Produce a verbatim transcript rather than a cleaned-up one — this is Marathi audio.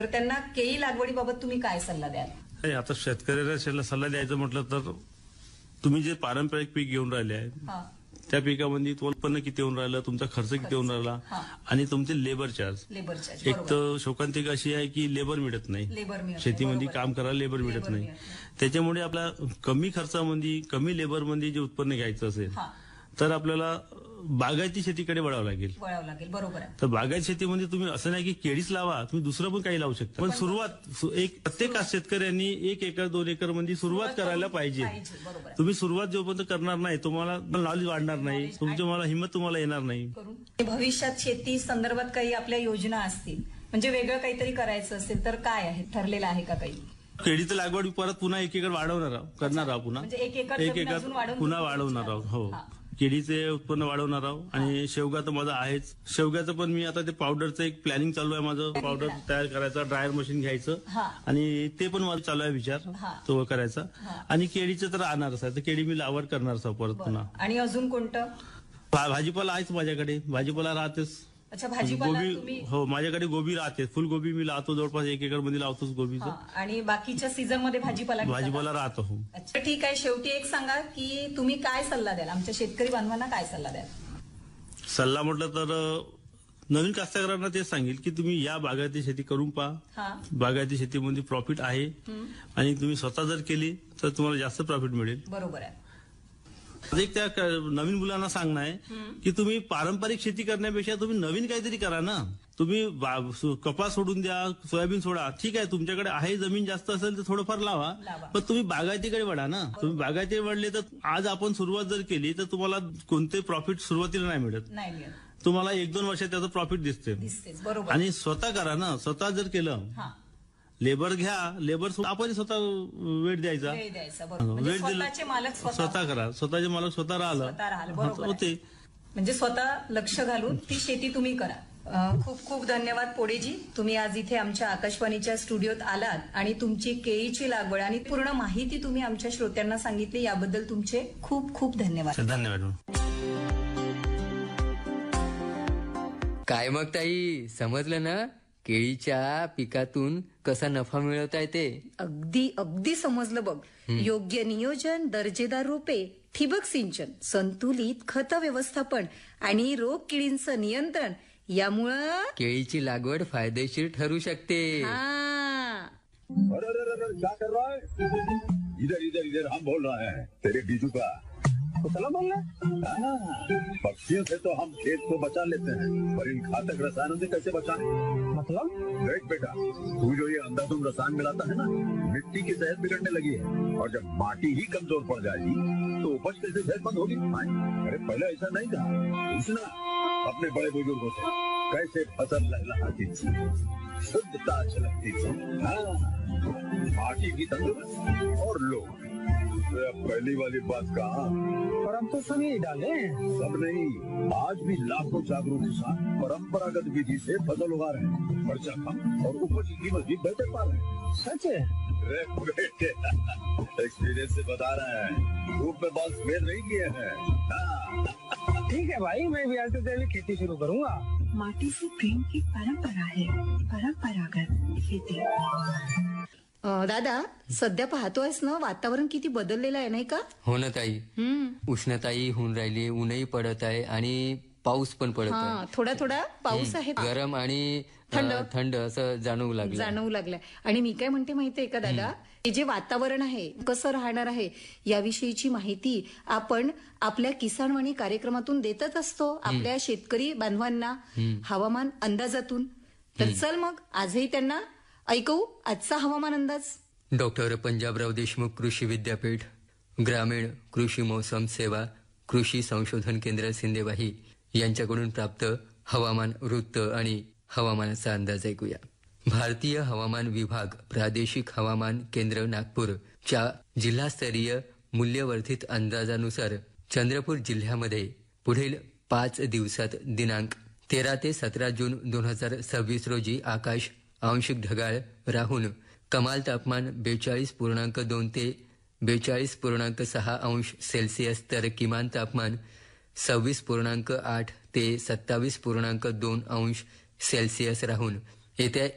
तर त्यांना केळी लागवडीबाबत तुम्ही काय सल्ला द्याल? नाही, आता शेतकऱ्याला सल्ला द्यायचं म्हटलं तर तुम्ही जे पारंपरिक पीक घेऊन राहिले आहे हा त्या पिकामध्ये उत्पन्न किती होऊन राहिलं, तुमचा खर्च किती होऊन राहिला हा. आणि तुमचे लेबर चार्ज. लेबर चार्ज एक तर शोकांतिक अशी आहे की लेबर मिळत नाही, लेबर मिळत नाही, शेतीमध्ये बरोबर. काम करायला लेबर मिळत लेबर नाही. मिळत नाही. त्याच्यामुळे आपल्या कमी खर्चामध्ये कमी लेबरमध्ये जे उत्पन्न घ्यायचं असेल हा तर आपल्याला बागायती शेतीकडे वळावं लागेल. वळावं लागेल, बरोबर आहे. तर बागायती शेतीमध्ये तुम्ही असं नाही की केळीच लावा, तुम्ही दुसरं पण काही लावू शकता. पण सुरुवात सु- एक प्रत्येक शेतकऱ्यांनी एक एकर दोन एकर मध्ये सुरुवात करायला पाहिजे. पाहिजे, बरोबर आहे. तुम्ही सुरुवात जोपर्यंत करणार नाही तुम्हाला नॉलेज वाढणार नाही, तुमची मला हिंमत तुम्हाला येणार नाही. करून भविष्यात शेती संदर्भात काही आपल्या योजना असतील, म्हणजे वेगळं काहीतरी करायचं असेल तर काय आहे, ठरलेलं आहे का काही? केळीचं लागवड परत पुन्हा एक एकर वाढवणार आहोत, करणार आहोत पुन्हा म्हणजे एक एकर एक जमीन एकर अजून वाढवून पुन्हा तुम्ही वाढवणार इच्छा आहोत. आहे. हो, हा. केळीचे उत्पन्न वाढवणार आहोत आणि शेवगा तर माझा आहेच. शेवग्याचं पण मी आता ते पावडरचं एक प्लॅनिंग चालू आहे माझं, पावडर तयार करायचं, ड्रायर मशीन घ्यायचं हा. आणि ते पण माझं चालू आहे विचार हा. तो करायचा. हा. आणि केळीचं तर आणणारच आहे, तर केळी मी लागवड करणारच आहे परत पुन्हा. आणि अजून कोणतं? भा- भाजीपाला आहेच माझ्याकडे, भाजीपाला राहतेच. अच्छा, भाजीपाला गोबी, तुम्ही हो माझ्याकडे गोबी राहते, फुलगोबी मी लावतो, जवळपास एक एकर मध्ये लावतोच गोबीचं. हा, आणि बाकीच्या सीझन मध्ये भाजीपाला घेता का? भाजीपाला राहतो. हो. अच्छा, ठीक आहे. शेवटी एक सांगा की तुम्ही काय सल्ला द्याल आमच्या शेतकरी बांधवांना, काय सल्ला द्याल? सल्ला म्हटलं तर अ, नवीन कास्तकारांना तेच सांगेल की तुम्ही या बागायती शेती करून पहा. हा बागायती शेतीमध्ये प्रॉफिट आहे हम्म, आणि तुम्ही स्वतः जर केली तर तुम्हाला जास्त प्रॉफिट मिळेल. बरोबर आहे. एक त्या क- नवीन मुलांना सांगणं आहे हम्म. की तुम्ही पारंपरिक शेती करण्यापेक्षा तुम्ही नवीन काहीतरी करा ना. तुम्ही बा- सु- कपास सोडून द्या, सोयाबीन सोडा, ठीक आहे तुमच्याकडे आहे जमीन जास्त असेल तर थोडंफार लावा, लावा. पण तुम्ही बागायतीकडे वळा ना. तुम्ही बागायती वळले तर आज आपण सुरुवात जर केली तर तुम्हाला कोणते प्रॉफिट सुरुवातीला नाही मिळत, नाही मिळत, तुम्हाला एक दोन वर्षात त्याचं प्रॉफिट दिसते. दिसतेच, बरोबर. आणि स्वतः करा ना. स्वतः जर केलं, हा, लेबर घ्या, लेबर आपण स्वतः वेळ द्यायचा, वेळ द्यायचा, बरोबर. म्हणजे वेळ दिला- स्वतःचे मालक स्वतः स्वतः करा, स्वतःचे मालक स्वतः राहिलं स्वतः राहिलं, बरोबर आहे. होते. म्हणजे स्वतः लक्ष घालून ती शेती तुम्ही करा. अं, खूप खूप धन्यवाद पोडेजी, तुम्ही आज इथे आमच्या आकाशवाणीच्या स्टुडिओत आलात आणि तुमची केळीची लागवड आणि पूर्ण माहिती तुम्ही आमच्या श्रोत्यांना सांगितली, याबद्दल तुमचे खूप खूप धन्यवाद. धन्यवाद. काय मग ताई, समजलं ना केळीच्या पिकातून कसा नफा मिळवता येते? अगदी अगदी समजलं बघ. योग्य नियोजन, दर्जेदार रोपे, ठिबक सिंचन, संतुलित खत व्यवस्थापन आणि रोग किडींचं नियंत्रण यामुळं केळीची लागवड फायदेशीर ठरू शकते. हा. अरे अरे अरे क्या कर रहा है? इधर इधर इधर हम बोल रहे हैं तेरे बीजू का कुतला बोल रहे। पक्षियों से तो हम खेत को बचा लेते हैं, पर इन घातक रसायनों से कैसे बचाएं? मतलब देख बेटा, तू जो ये अंधाधुंध रसायन मिलाता है ना, मिट्टी की सेहत बिगड़ने लगी है और जब माटी ही कमजोर पड़ जाएगी तो उपज कैसे सेहतमंद होगी? अरे पहले ऐसा नहीं था, पूछना अपने बड़े बुजुर्गों से कैसे फसल लहलहाती थी, शुद्धता झलकती थी। हाँ, माटी भी तंदुरुस्त और लोग पहली वाली बात कहा, पर हम तो सब यही डाले। सब नहीं, आज भी लाखों जागरूक किसान परंपरागत विधि से फसल उगा रहे हैं, खर्चा कम और उपज की कीमत भी बेहतर पा रहे हैं। सच है? अरे बेटे, एक्सपीरियंस से बता रहे हैं, धूप में बाल स्मेर नहीं किए हैं। हाँ। ठीक है भाई, मैं भी आज से तेरी खेती शुरू करूंगा। माटी से प्रेम की परंपरा है, परंपरागत शेती। अं, दादा, सध्या पाहतोयस ना वातावरण किती बदललेलं आहे, नाही का? हो ना ताई, हम्म. उष्णताही होऊन राहिली, ऊनही पडत आहे आणि पाऊस पण पडत हा, आहे. थोडा थोडा पाऊस आहे, गरम आणि अ, थंड. थंड असं जाणवू लागलं. जाणवू लागलाय. आणि मी काय म्हणते माहितीये का दादा, हे जे वातावरण आहे कसं राहणार आहे याविषयीची माहिती आपण आपल्या किसानवाणी कार्यक्रमातून देतच असतो आपल्या शेतकरी बांधवांना, हवामान अंदाजातून. तर चल मग आजही त्यांना ऐकवू आजचा हवामान अंदाज. डॉक्टर पंजाबराव देशमुख कृषी विद्यापीठ, ग्रामीण कृषी मौसम सेवा, कृषी संशोधन केंद्र सिंदेवाही यांच्याकडून प्राप्त हवामान वृत्त आणि हवामानाचा अंदाज ऐकूया. भारतीय हवामान विभाग प्रादेशिक हवामान केंद्र नागपूर च्या जिल्हास्तरीय मूल्यवर्धित अंदाजानुसार चंद्रपूर जिल्ह्यामध्ये पुढील पाच दिवसात दिनांक तेरा ते सतरा जून दोन हजार सव्वीस रोजी आकाश आंशिक ढगाळ राहून कमाल तापमान बेचाळीस पूर्णांक दोन ते बेचाळीस पूर्णांक सहा अंश सेल्सिअस तर किमान तापमान सव्वीस पूर्णांक आठ ते सत्तावीस पूर्णांक दोन अंश सेल्सिअस राहून येत्या